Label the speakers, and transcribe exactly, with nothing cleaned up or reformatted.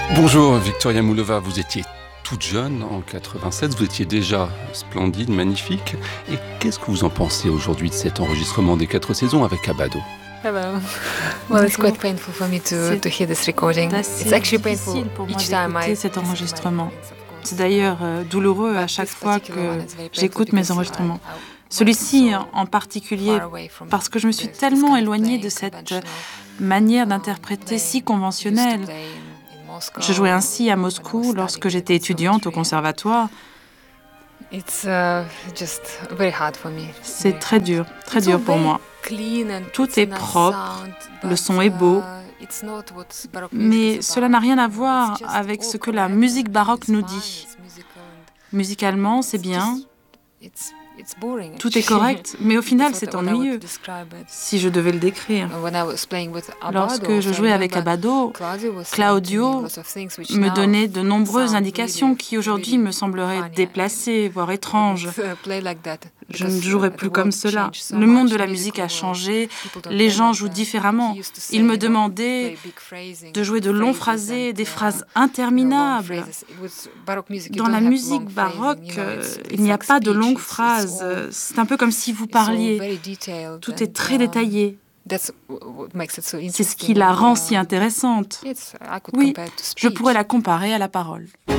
Speaker 1: Bonjour Victoria Moulova, vous étiez toute jeune en quatre-vingt-sept, vous étiez déjà splendide, magnifique. Et qu'est-ce que vous en pensez aujourd'hui de cet enregistrement des quatre saisons avec Abbado?
Speaker 2: Hello. Well, it's quite painful for me to, to hear this recording. It's actually painful
Speaker 3: pour moi
Speaker 2: each time I
Speaker 3: d'écouter cet enregistrement. C'est d'ailleurs euh, douloureux à chaque fois que j'écoute mes enregistrements. Celui-ci en particulier, parce que je me suis tellement éloignée de cette manière d'interpréter si conventionnelle. Je jouais ainsi à Moscou lorsque j'étais étudiante au conservatoire. C'est très dur, très dur pour moi. Tout est propre, le son est beau, mais cela n'a rien à voir avec ce que la musique baroque nous dit. Musicalement, c'est bien, tout est correct, mais au final, c'est ennuyeux, si je devais le décrire. Lorsque je jouais avec Abbado, Claudio me donnait de nombreuses indications qui aujourd'hui me sembleraient déplacées, voire étranges. Je ne jouerai plus comme cela. Le monde de la musique a changé, les gens jouent différemment. Ils me demandaient de jouer de longs phrasés, des phrases interminables. Dans la musique baroque, il n'y a pas de longues phrases. C'est un peu comme si vous parliez. Tout est très détaillé. C'est ce qui la rend si intéressante. Oui, je pourrais la comparer à la parole.